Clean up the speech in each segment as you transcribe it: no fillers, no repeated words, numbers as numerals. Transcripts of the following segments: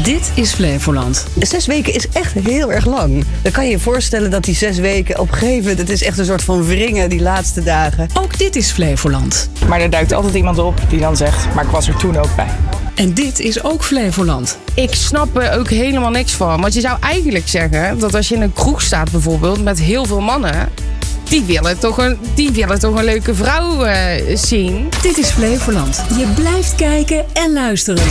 Dit is Flevoland. 6 weken is echt heel erg lang. Dan kan je je voorstellen dat die 6 weken op een gegeven moment... het is echt een soort van wringen die laatste dagen. Ook dit is Flevoland. Maar er duikt altijd iemand op die dan zegt, maar ik was er toen ook bij. En dit is ook Flevoland. Ik snap er ook helemaal niks van. Want je zou eigenlijk zeggen dat als je in een kroeg staat bijvoorbeeld met heel veel mannen... Die willen toch een leuke vrouw zien. Dit is Flevoland. Je blijft kijken en luisteren.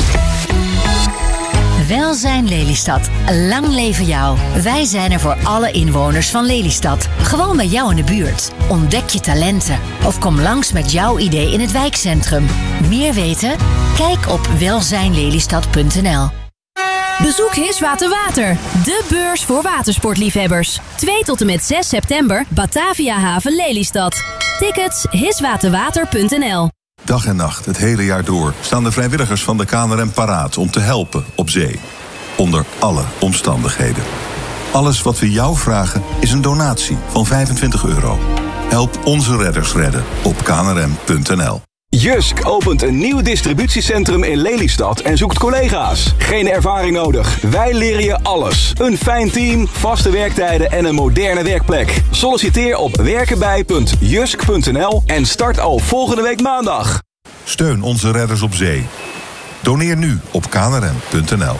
Welzijn Lelystad. Lang leven jou. Wij zijn er voor alle inwoners van Lelystad. Gewoon bij jou in de buurt. Ontdek je talenten. Of kom langs met jouw idee in het wijkcentrum. Meer weten? Kijk op welzijnlelystad.nl. Bezoek Hiswater Water, de beurs voor watersportliefhebbers. 2 tot en met 6 september, Batavia Haven Lelystad. Tickets hiswaterwater.nl. Dag en nacht, het hele jaar door, staan de vrijwilligers van de KNRM paraat om te helpen op zee. Onder alle omstandigheden. Alles wat we jou vragen is een donatie van €25. Help onze redders redden op knrm.nl. Jysk opent een nieuw distributiecentrum in Lelystad en zoekt collega's. Geen ervaring nodig. Wij leren je alles. Een fijn team, vaste werktijden en een moderne werkplek. Solliciteer op werkenbij.jysk.nl en start al volgende week maandag. Steun onze redders op zee. Doneer nu op knrm.nl.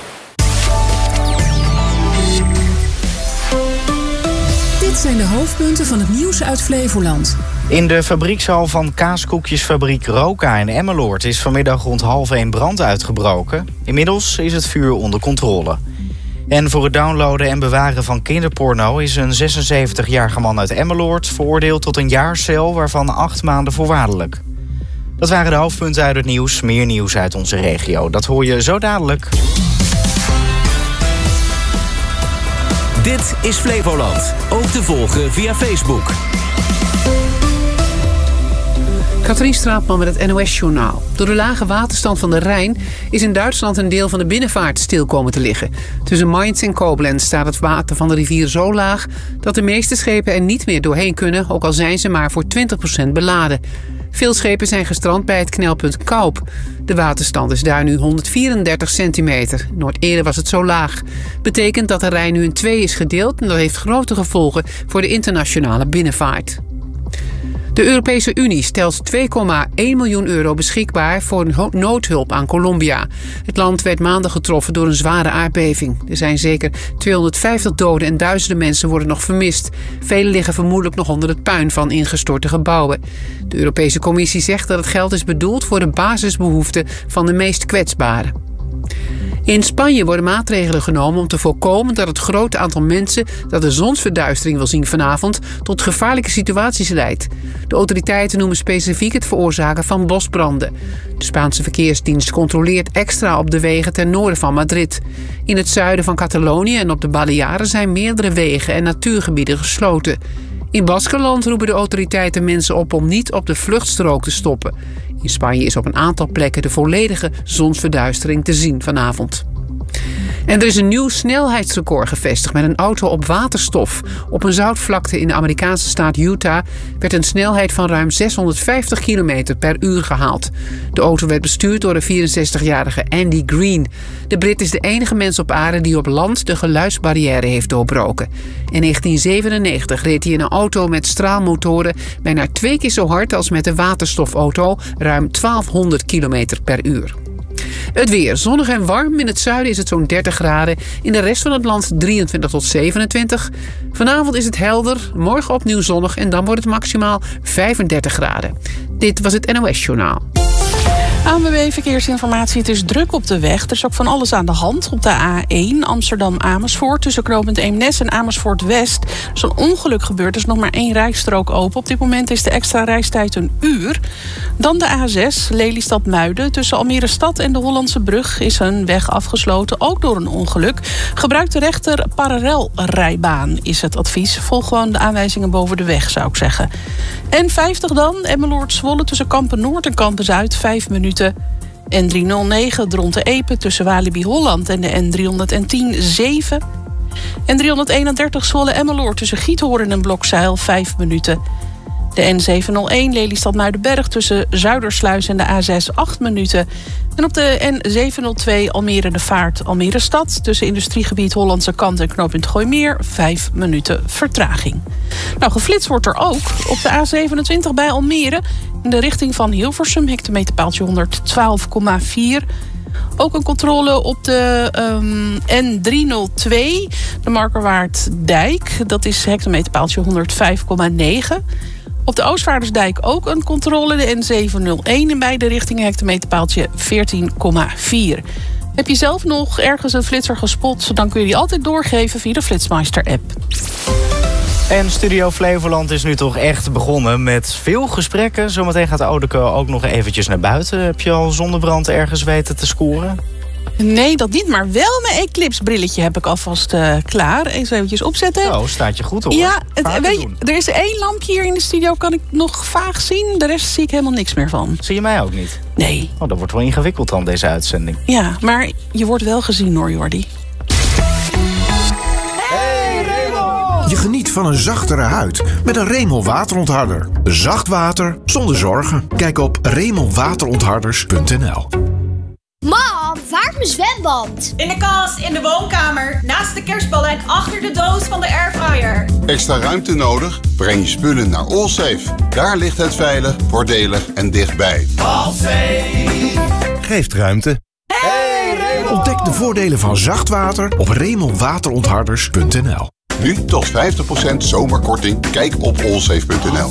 Dit zijn de hoofdpunten van het nieuws uit Flevoland. In de fabriekshal van kaaskoekjesfabriek Roka in Emmeloord is vanmiddag rond 12:30 brand uitgebroken. Inmiddels is het vuur onder controle. En voor het downloaden en bewaren van kinderporno is een 76-jarige man uit Emmeloord veroordeeld tot een jaar cel, waarvan 8 maanden voorwaardelijk. Dat waren de hoofdpunten uit het nieuws. Meer nieuws uit onze regio. Dat hoor je zo dadelijk. Dit is Flevoland. Ook te volgen via Facebook. Katrien Straatman met het NOS-journaal. Door de lage waterstand van de Rijn is in Duitsland een deel van de binnenvaart stil komen te liggen. Tussen Mainz en Koblenz staat het water van de rivier zo laag dat de meeste schepen er niet meer doorheen kunnen, ook al zijn ze maar voor 20% beladen. Veel schepen zijn gestrand bij het knelpunt Kaup. De waterstand is daar nu 134 centimeter. Nooit eerder was het zo laag. Betekent dat de Rijn nu in 2 is gedeeld en dat heeft grote gevolgen voor de internationale binnenvaart. De Europese Unie stelt €2,1 miljoen beschikbaar voor noodhulp aan Colombia. Het land werd maandag getroffen door een zware aardbeving. Er zijn zeker 250 doden en duizenden mensen worden nog vermist. Velen liggen vermoedelijk nog onder het puin van ingestorte gebouwen. De Europese Commissie zegt dat het geld is bedoeld voor de basisbehoeften van de meest kwetsbaren. In Spanje worden maatregelen genomen om te voorkomen dat het grote aantal mensen dat de zonsverduistering wil zien vanavond tot gevaarlijke situaties leidt. De autoriteiten noemen specifiek het veroorzaken van bosbranden. De Spaanse verkeersdienst controleert extra op de wegen ten noorden van Madrid. In het zuiden van Catalonië en op de Balearen zijn meerdere wegen en natuurgebieden gesloten. In Baskenland roepen de autoriteiten mensen op om niet op de vluchtstrook te stoppen. In Spanje is op een aantal plekken de volledige zonsverduistering te zien vanavond. En er is een nieuw snelheidsrecord gevestigd met een auto op waterstof. Op een zoutvlakte in de Amerikaanse staat Utah werd een snelheid van ruim 650 km per uur gehaald. De auto werd bestuurd door de 64-jarige Andy Green. De Brit is de enige mens op aarde die op land de geluidsbarrière heeft doorbroken. In 1997 reed hij in een auto met straalmotoren bijna 2 keer zo hard als met de waterstofauto, ruim 1200 km per uur. Het weer zonnig en warm. In het zuiden is het zo'n 30 graden. In de rest van het land 23 tot 27. Vanavond is het helder. Morgen opnieuw zonnig en dan wordt het maximaal 35 graden. Dit was het NOS-journaal. ANWB Verkeersinformatie, het is druk op de weg. Er is ook van alles aan de hand op de A1 Amsterdam-Amersfoort. Tussen knooppunt Eemnes en Amersfoort-West. Er is een ongeluk gebeurd, er is nog maar 1 rijstrook open. Op dit moment is de extra reistijd 1 uur. Dan de A6 Lelystad-Muiden. Tussen Almere Stad en de Hollandse Brug is een weg afgesloten, ook door een ongeluk. Gebruik de rechter parallelrijbaan is het advies. Volg gewoon de aanwijzingen boven de weg, zou ik zeggen. N50 dan, Emmeloord-Zwolle tussen Kampen-Noord en Kampen-Zuid, 5 minuten. N309 Dronten-Epe tussen Walibi Holland en de N310 7. N331 Zwolle-Emmeloord tussen Giethoorn en Blokzeil, 5 minuten. De N701 Lelystad-Muidenberg tussen Zuidersluis en de A6 8 minuten. En op de N702 Almere de Vaart Almere Stad tussen industriegebied Hollandse Kant en knooppunt Gooimeer 5 minuten vertraging. Nou, geflitst wordt er ook op de A27 bij Almere in de richting van Hilversum, hectometerpaaltje 112,4. Ook een controle op de N302, de Markerwaarddijk. Dat is hectometerpaaltje 105,9. Op de Oostvaardersdijk ook een controle, de N701 in beide richtingen, hectometerpaaltje 14,4. Heb je zelf nog ergens een flitser gespot, dan kun je die altijd doorgeven via de Flitsmeister-app. En Studio Flevoland is nu toch echt begonnen met veel gesprekken. Zometeen gaat Odeke ook nog eventjes naar buiten. Heb je al zonnebrand ergens weten te scoren? Nee, dat niet, maar wel mijn Eclipse brilletje heb ik alvast klaar. Eens eventjes opzetten. Oh, staat je goed hoor. Ja, weet je, er is 1 lampje hier in de studio, kan ik nog vaag zien. De rest zie ik helemaal niks meer van. Zie je mij ook niet? Nee. Oh, dat wordt wel ingewikkeld dan, deze uitzending. Ja, maar je wordt wel gezien hoor, Jordi. Je geniet van een zachtere huid met een Remel waterontharder. Zacht water zonder zorgen. Kijk op remelwaterontharders.nl. Mam, waar is mijn zwembad? In de kast, in de woonkamer, naast de kerstballen en achter de doos van de airfryer. Extra ruimte nodig? Breng je spullen naar Allsafe. Daar ligt het veilig, voordelig en dichtbij. Allsafe geeft ruimte. Hey, Remel! Ontdek de voordelen van zacht water op remelwaterontharders.nl. Nu tot 50% zomerkorting. Kijk op allsafe.nl.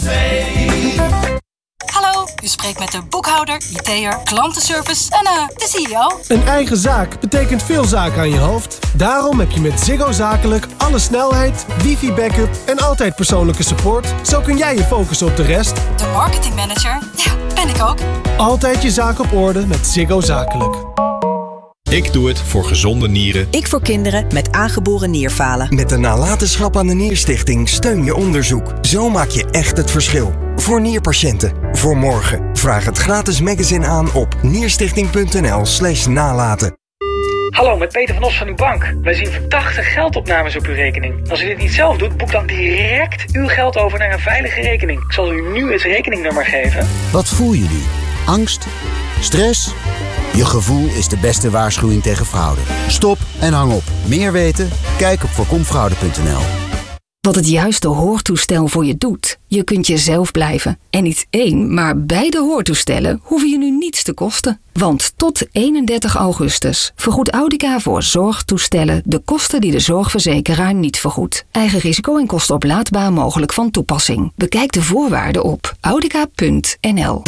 Hallo, u spreekt met de boekhouder, IT'er, klantenservice en de CEO. Een eigen zaak betekent veel zaken aan je hoofd. Daarom heb je met Ziggo Zakelijk alle snelheid, wifi-backup en altijd persoonlijke support. Zo kun jij je focussen op de rest. De marketingmanager? Ja, ben ik ook. Altijd je zaak op orde met Ziggo Zakelijk. Ik doe het voor gezonde nieren. Ik voor kinderen met aangeboren nierfalen. Met de Nalatenschap aan de Nierstichting steun je onderzoek. Zo maak je echt het verschil. Voor nierpatiënten. Voor morgen. Vraag het gratis magazine aan op nierstichting.nl/nalaten. Hallo, met Peter van Os van uw bank. Wij zien verdachte geldopnames op uw rekening. Als u dit niet zelf doet, boek dan direct uw geld over naar een veilige rekening. Ik zal u nu het rekeningnummer geven. Wat voel je nu? Angst? Stress? Je gevoel is de beste waarschuwing tegen fraude. Stop en hang op. Meer weten? Kijk op voorkomfraude.nl. Wat het juiste hoortoestel voor je doet. Je kunt jezelf blijven. En niet 1, maar beide hoortoestellen hoeven je nu niets te kosten. Want tot 31 augustus vergoedt Audica voor zorgtoestellen de kosten die de zorgverzekeraar niet vergoedt. Eigen risico en kosten oplaadbaar mogelijk van toepassing. Bekijk de voorwaarden op audica.nl.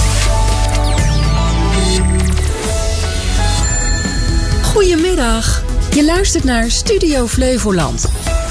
Goedemiddag. Je luistert naar Studio Flevoland.